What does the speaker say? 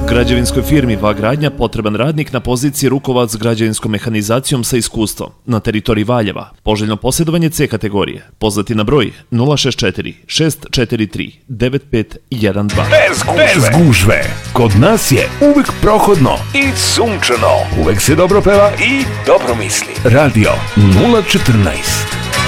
Građevinskoj firmi Va Gradnja potreban radnik na poziciji rukovac s građevinskom mehanizacijom sa iskustvom na teritoriji Valjeva. Poželjno posjedovanje C kategorije. Pozvati na broj 064 643 9512. Bez gužve. Kod nas je uvek prohodno i sunčano. Uvek se dobro peva i dobro misli. Radio 014.